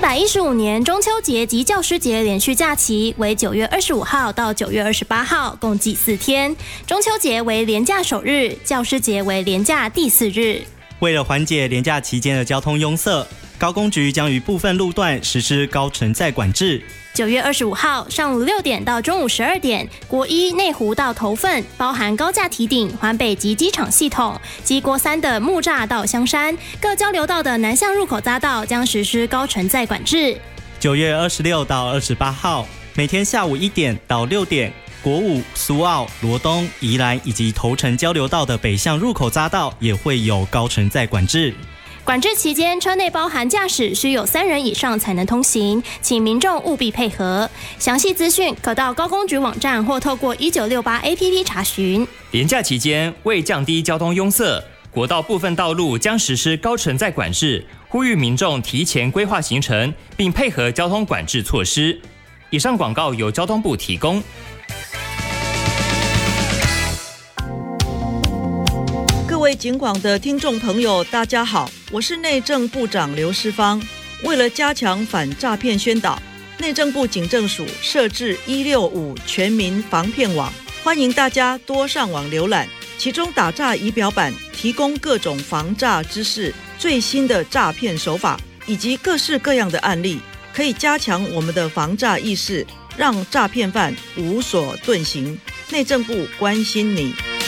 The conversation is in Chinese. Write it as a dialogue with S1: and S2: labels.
S1: 415年中秋节及教师节连续假期为9月25号到9月28号，共计4天。中秋节为连假首日，教师节为连假第4日。
S2: 为了缓解连假期间的交通拥塞，高公局将于部分路段实施高承载管制。
S1: 9月25号上午6点到中午12点，国一内湖到头份，包含高架堤顶、环北及机场系统及国三的木栅到香山各交流道的南向入口匝道将实施高承载管制。
S2: 9月26到28号，每天下午1点到6点，国五、苏澳、罗东、宜兰以及头城交流道的北向入口匝道也会有高承载管制。
S1: 管制期间，车内包含驾驶需有3人以上才能通行，请民众务必配合。详细资讯可到高公局网站或透过1968 APP 查询。
S3: 连假期间，为降低交通拥塞，国道部分道路将实施高承载管制，呼吁民众提前规划行程，并配合交通管制措施。以上广告由交通部提供。
S4: 各位警广的听众朋友，大家好，我是内政部长刘世芳。为了加强反诈骗宣导，内政部警政署设置165全民防骗网，欢迎大家多上网浏览。其中打诈仪表板提供各种防诈知识、最新的诈骗手法以及各式各样的案例，可以加强我们的防诈意识，让诈骗犯无所遁形。内政部关心你。